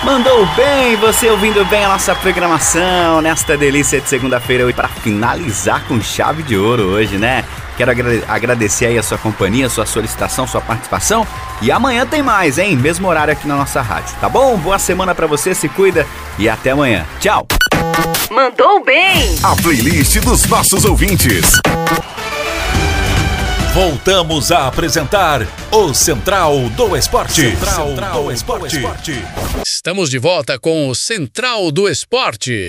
Mandou bem, você ouvindo bem a nossa programação nesta delícia de segunda-feira e para finalizar com chave de ouro hoje, né? Quero agradecer aí a sua companhia, sua solicitação, sua participação. E amanhã tem mais, hein? Mesmo horário aqui na nossa rádio, tá bom? Boa semana pra você, se cuida e até amanhã. Tchau! Mandou bem! A playlist dos nossos ouvintes. Voltamos a apresentar o Central do Esporte. Central do Esporte. Estamos de volta com o Central do Esporte.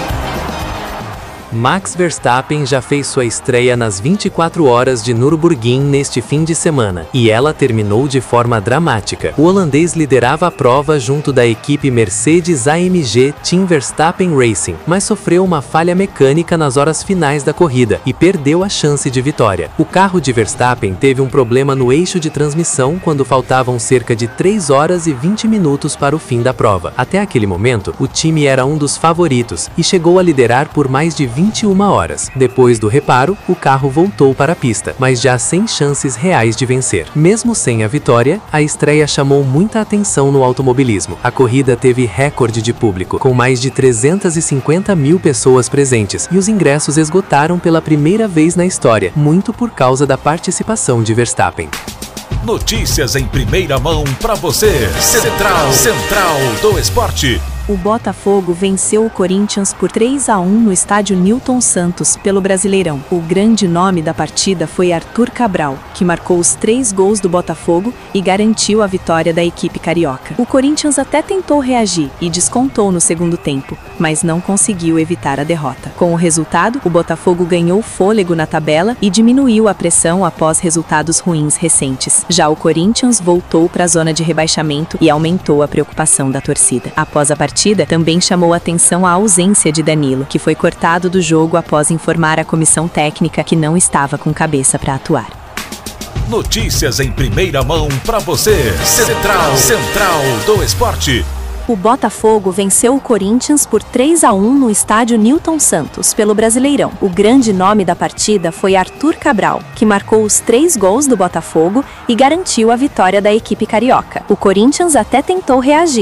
Max Verstappen já fez sua estreia nas 24 horas de Nürburgring neste fim de semana, e ela terminou de forma dramática. O holandês liderava a prova junto da equipe Mercedes-AMG Team Verstappen Racing, mas sofreu uma falha mecânica nas horas finais da corrida e perdeu a chance de vitória. O carro de Verstappen teve um problema no eixo de transmissão quando faltavam cerca de 3 horas e 20 minutos para o fim da prova. Até aquele momento, o time era um dos favoritos e chegou a liderar por mais de 21 horas. Depois do reparo, o carro voltou para a pista, mas já sem chances reais de vencer. Mesmo sem a vitória, a estreia chamou muita atenção no automobilismo. A corrida teve recorde de público, com mais de 350 mil pessoas presentes, e os ingressos esgotaram pela primeira vez na história, muito por causa da participação de Verstappen. Notícias em primeira mão para você. Central do Esporte. O Botafogo venceu o Corinthians por 3-1 no estádio Newton Santos pelo Brasileirão. O grande nome da partida foi Arthur Cabral, que marcou os 3 gols do Botafogo e garantiu a vitória da equipe carioca. O Corinthians até tentou reagir e descontou no segundo tempo, mas não conseguiu evitar a derrota. Com o resultado, o Botafogo ganhou fôlego na tabela e diminuiu a pressão após resultados ruins recentes. Já o Corinthians voltou para a zona de rebaixamento e aumentou a preocupação da torcida. Após a partida, também chamou atenção a ausência de Danilo, que foi cortado do jogo após informar a comissão técnica que não estava com cabeça para atuar. Notícias em primeira mão para você. Central do Esporte. O Botafogo venceu o Corinthians por 3-1 no estádio Newton Santos pelo Brasileirão. O grande nome da partida foi Arthur Cabral, que marcou os 3 gols do Botafogo e garantiu a vitória da equipe carioca. O Corinthians até tentou reagir